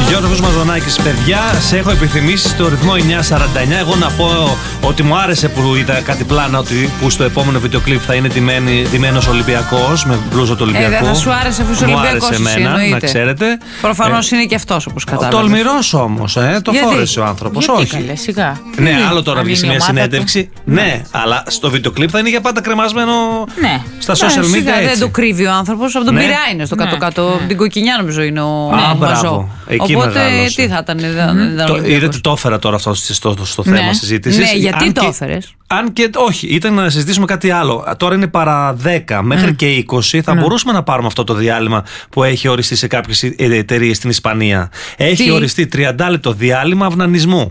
Γιώργος Μαζονάκης, παιδιά, σε έχω επιθυμήσει στο ρυθμό 949. Εγώ να πω ότι μου άρεσε που είδα κάτι πλάνα που στο επόμενο βίντεο κλιπ θα είναι ντυμένος Ολυμπιακός με μπλούζα του Ολυμπιακού. Δεν θα σου άρεσε αφού είσαι Ολυμπιακός. Μου άρεσε εμένα, να ξέρετε. Προφανώς είναι και αυτός όπως κατάλαβες. Τολμηρός όμως, το φόρεσε ο άνθρωπος. Γιατί, όχι. Καλέ, σιγά. Ναι, άλλο τώρα βγει σε μια συνέντευξη. Ναι, αλλά στο βίντεο κλιπ θα είναι για πάντα κρεμασμένο στα social media. Έτσι. Δεν το κρύβει ο άνθρωπος. Από τον Πειραιά είναι στο κάτω-κάτω. Την Κοκκινιά νομίζω είναι ο Μαζό. Οπότε τι θα ήταν. Είδατε, το έφερα τώρα αυτό στο θέμα συζήτησης. Ναι, γιατί το έφερες? Αν και όχι, ήταν να συζητήσουμε κάτι άλλο. Τώρα είναι παρά 10 μέχρι και 20. Θα μπορούσαμε να πάρουμε αυτό το διάλειμμα που έχει οριστεί σε κάποιες εταιρείες στην Ισπανία. Έχει οριστεί 30 λεπτό διάλειμμα αυνανισμού.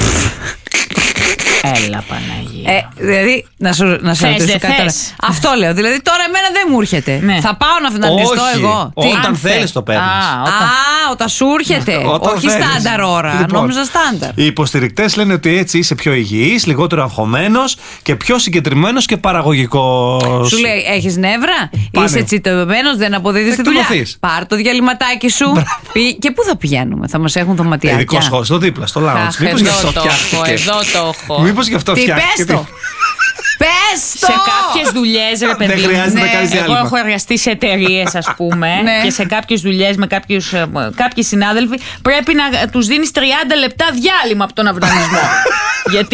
Έλα Παναγία. Δηλαδή, να σε ρωτήσω κάτι τώρα. Αυτό λέω. Δηλαδή, τώρα εμένα δεν μου έρχεται. Θα πάω να αυνανιστώ εγώ. Όταν θέλεις το παίρνεις. Όταν σου έρχεται. Όχι στάνταρ ώρα. Νόμιζα στάνταρ. Οι υποστηρικτές λένε ότι έτσι είσαι πιο υγιής, λιγότερο αγχωμένος και πιο συγκεντρωμένος και παραγωγικός. Σου λέει, έχεις νεύρα, είσαι τσιτωμένος, δεν αποδίδεις τη δουλειά. Πάρ' το διαλυματάκι σου. Και πού θα πηγαίνουμε, θα μας έχουν δωματιάκια. Ειδικό σχόλιο, στο δίπλα, στο lounge. Μήπως γι' αυτό φτιάχτηκε. Εδώ το έχω. Μήπως γι' αυτό φτιάχτηκε. Πες το! Σε κάποιες δουλειές, ρε παιδί. Δεν χρειάζεται να κάνεις διάλειμμα. Εγώ έχω εργαστεί σε εταιρείες, ας πούμε, και σε κάποιες δουλειές με κάποιοι συνάδελφοι πρέπει να τους δίνεις 30 λεπτά διάλειμμα από τον αυνανισμό. Γιατί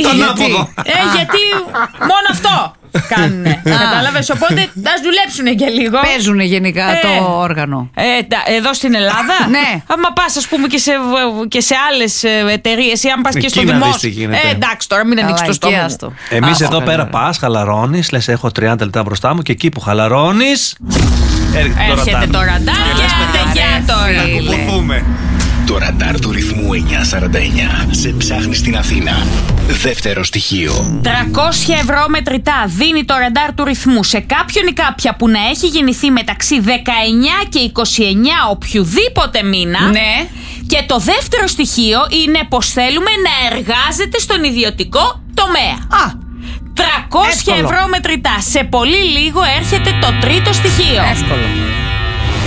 μόνο αυτό κάνουνε. Κατάλαβες, οπότε ας δουλέψουνε και λίγο. Παίζουνε γενικά το όργανο. Εδώ στην Ελλάδα. Ναι. Άμα πας, ας πούμε, και σε άλλες εταιρείες ή αν πας και στο δημόσιο. Εντάξει, τώρα μην ανοίξεις το στόμα. Εμείς εδώ πέρα πας, χαλαρώνεις, λες έχω 30 λεπτά μπροστά μου και εκεί που χαλαρώνεις έρχεται το ραντάρ και παιδιά τώρα. Να κουμπωθούμε. Το ραντάρ του ρυθμού 949 σε ψάχνει στην Αθήνα. Δεύτερο στοιχείο. 300 ευρώ μετρητά δίνει το ραντάρ του ρυθμού σε κάποιον ή κάποια που να έχει γεννηθεί μεταξύ 19 και 29 οποιουδήποτε μήνα. Ναι. Και το δεύτερο στοιχείο είναι πως θέλουμε να εργάζεται στον ιδιωτικό τομέα. 300 ευρώ μετρητά. Σε πολύ λίγο έρχεται το τρίτο στοιχείο. Εύκολο.